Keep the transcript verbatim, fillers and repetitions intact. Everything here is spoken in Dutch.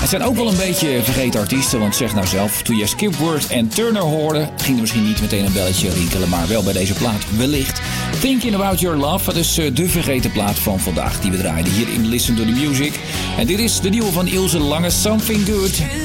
zijn ook wel een beetje vergeten artiesten, want zeg nou zelf, toen je Skipworth en Turner hoorde, ging er misschien niet meteen een belletje rinkelen, maar wel bij deze plaat wellicht. Thinking About Your Love, dat is de vergeten plaat van vandaag die we draaiden hier in Listen to the Music. En dit is de nieuwe van Ilse Lange, Something Good.